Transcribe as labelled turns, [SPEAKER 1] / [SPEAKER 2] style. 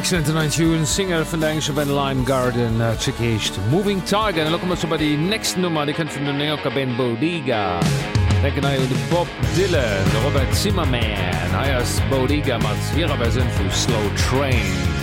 [SPEAKER 1] Excellent Tune Singer von der englische Band Lime Garden Chickecht Moving Target en lokom bei die nächsten Nummer die könnt vun der New Yorker Band Bodiga. Denken de Bob Dylan, Robert Zimmerman, Eiers Bodiga mat ihrer Version vu Slow Train.